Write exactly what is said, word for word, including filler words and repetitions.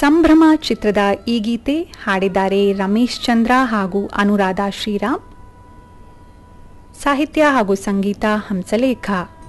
ಸಂಭ್ರಮ ಚಿತ್ರದ ಈ ಗೀತೆ ಹಾಡಿದ್ದಾರೆ ರಮೇಶ್ ಚಂದ್ರ ಹಾಗೂ ಅನುರಾಧ ಶ್ರೀರಾಮ್. ಸಾಹಿತ್ಯ ಹಾಗೂ ಸಂಗೀತ ಹಂಸಲೇಖ.